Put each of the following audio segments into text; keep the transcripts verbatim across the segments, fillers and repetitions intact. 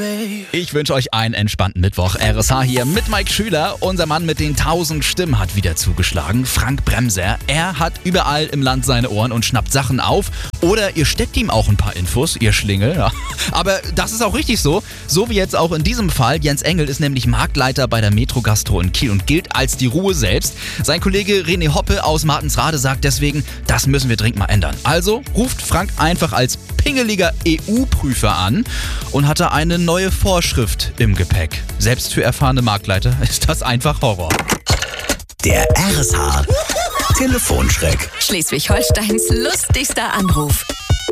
Ich wünsche euch einen entspannten Mittwoch. R S H hier mit Mike Schüler. Unser Mann mit den tausend Stimmen hat wieder zugeschlagen. Frank Bremser. Er hat überall im Land seine Ohren und schnappt Sachen auf. Oder ihr steckt ihm auch ein paar Infos, ihr Schlingel. Ja. Aber das ist auch richtig so. So wie jetzt auch in diesem Fall. Jens Engel ist nämlich Marktleiter bei der Metro Gastro in Kiel und gilt als die Ruhe selbst. Sein Kollege René Hoppe aus Martensrade sagt deswegen, das müssen wir dringend mal ändern. Also ruft Frank einfach als pingeliger E U-Prüfer an und hatte eine neue Vorschrift im Gepäck. Selbst für erfahrene Marktleiter ist das einfach Horror. Der R S H Telefonschreck. Schleswig-Holsteins lustigster Anruf.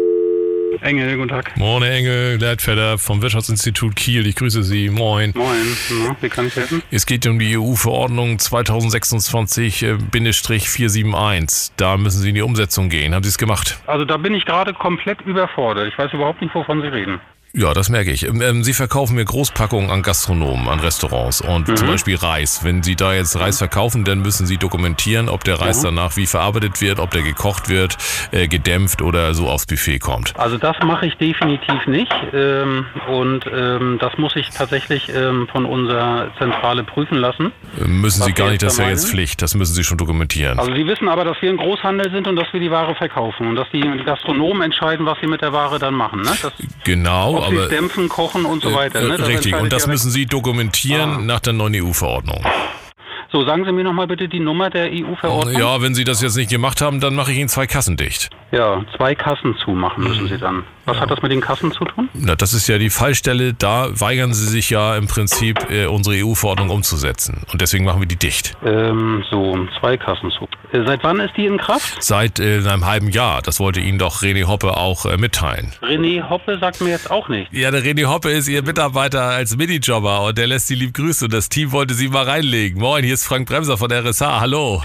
Engel, guten Tag. Moin Engel, Leitfelder vom Wirtschaftsinstitut Kiel. Ich grüße Sie. Moin. Moin. Na, wie kann ich helfen? Es geht um die E U-Verordnung zweitausendsechsundzwanzig vierhundereinundsiebzig. Da müssen Sie in die Umsetzung gehen. Haben Sie es gemacht? Also da bin ich gerade komplett überfordert. Ich weiß überhaupt nicht, wovon Sie reden. Ja, das merke ich. Ähm, Sie verkaufen mir Großpackungen an Gastronomen, an Restaurants und mhm. zum Beispiel Reis. Wenn Sie da jetzt Reis verkaufen, dann müssen Sie dokumentieren, ob der Reis mhm. danach wie verarbeitet wird, ob der gekocht wird, äh, gedämpft oder so aufs Buffet kommt. Also das mache ich definitiv nicht ähm, und ähm, das muss ich tatsächlich ähm, von unserer Zentrale prüfen lassen. Ähm, müssen Sie gar nicht, das ist ja jetzt Pflicht, das müssen Sie schon dokumentieren. Also Sie wissen aber, dass wir ein Großhandel sind und dass wir die Ware verkaufen und dass die Gastronomen entscheiden, was sie mit der Ware dann machen. Ne? Das genau. Ob aber sie dämpfen, kochen und so weiter. Ne? Das richtig, und das müssen Sie dokumentieren ah. nach der neuen E U-Verordnung. So, sagen Sie mir nochmal bitte die Nummer der E U-Verordnung. Ja, wenn Sie das jetzt nicht gemacht haben, dann mache ich Ihnen zwei Kassen dicht. Ja, zwei Kassen zumachen müssen Sie dann. Was ja. hat das mit den Kassen zu tun? Na, das ist ja die Fallstelle. Da weigern Sie sich ja im Prinzip, äh, unsere E U-Verordnung umzusetzen. Und deswegen machen wir die dicht. Ähm, so, zwei Kassen zu. Äh, seit wann ist die in Kraft? Seit äh, einem halben Jahr. Das wollte Ihnen doch René Hoppe auch äh, mitteilen. René Hoppe sagt mir jetzt auch nicht. Ja, der René Hoppe ist Ihr Mitarbeiter als Minijobber und der lässt Sie lieb grüßen. Und das Team wollte Sie mal reinlegen. Moin, hier ist Frank Bremser von der R S H. Hallo.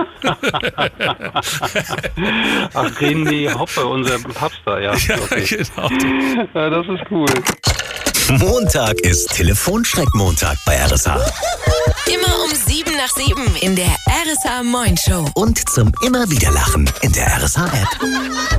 Ach, René Hoppe, unser Papstar, ja. Ja, okay. genau. Ja, das ist cool. Montag ist Telefonschreck-Montag bei R S H. Immer um sieben nach sieben in der R S H Moin Show. Und zum immer wieder Lachen in der R S H-App.